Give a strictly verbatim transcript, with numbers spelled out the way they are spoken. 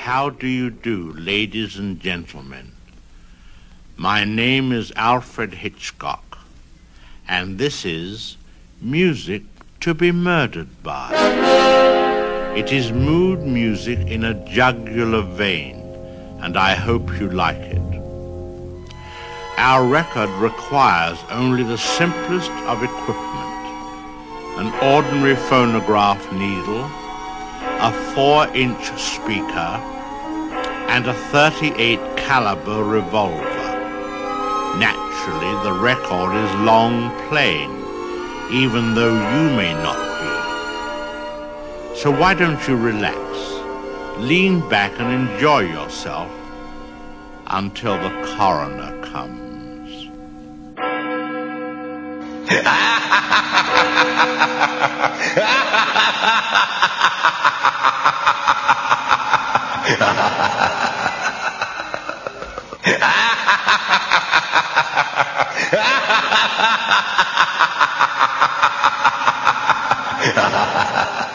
How do you do, ladies and gentlemen? My name is Alfred Hitchcock, and this is Music to be Murdered by. It is mood music in a jugular vein, and I hope you like it. Our record requires only the simplest of equipment: an ordinary phonograph needle, a four-inch speaker, and a thirty-eight caliber revolver. Naturally, the record is long playing, even though you may not be. So why don't you relax, lean back and enjoy yourself until the coroner comes.